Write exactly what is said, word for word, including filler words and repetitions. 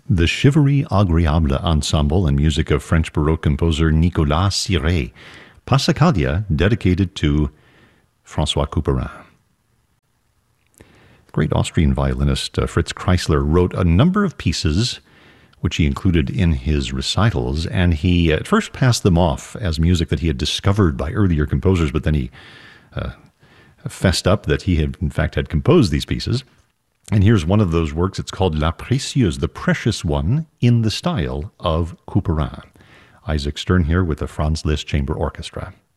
The Chivalry Agréable Ensemble and music of French Baroque composer Nicolas Siré. Passacaglia, dedicated to François Couperin. Great Austrian violinist uh, Fritz Kreisler wrote a number of pieces which he included in his recitals, and he at first passed them off as music that he had discovered by earlier composers, but then he uh, fessed up that he had, in fact, had composed these pieces. And here's one of those works. It's called La Précieuse, the Precious One, in the style of Couperin. Isaac Stern here with the Franz Liszt Chamber Orchestra.